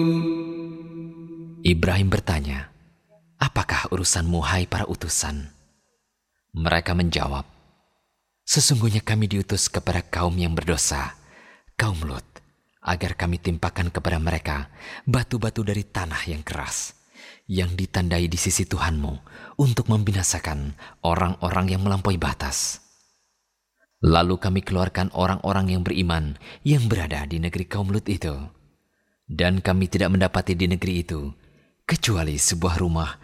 Ibrahim bertanya, "Apakah urusanmu, hai para utusan?" Mereka menjawab, "Sesungguhnya kami diutus kepada kaum yang berdosa, kaum Lut, agar kami timpakan kepada mereka batu-batu dari tanah yang keras, yang ditandai di sisi Tuhanmu untuk membinasakan orang-orang yang melampaui batas. Lalu kami keluarkan orang-orang yang beriman yang berada di negeri kaum Lut itu. Dan kami tidak mendapati di negeri itu kecuali sebuah rumah